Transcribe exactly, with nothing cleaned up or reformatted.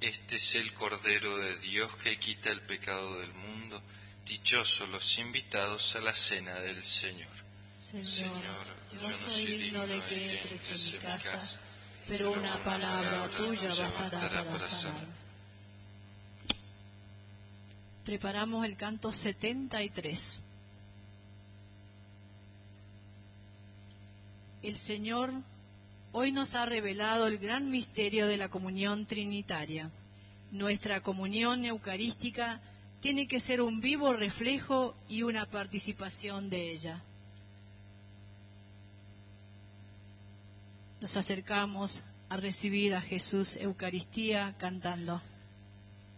Este es el Cordero de Dios que quita el pecado del mundo. Dichosos los invitados a la cena del Señor. Señor, Señor yo no soy digno de que entres en mi casa, pero una palabra tuya bastará para sanar. Preparamos el canto setenta y tres. El Señor hoy nos ha revelado el gran misterio de la comunión trinitaria. Nuestra comunión eucarística tiene que ser un vivo reflejo y una participación de ella. Nos acercamos a recibir a Jesús Eucaristía cantando.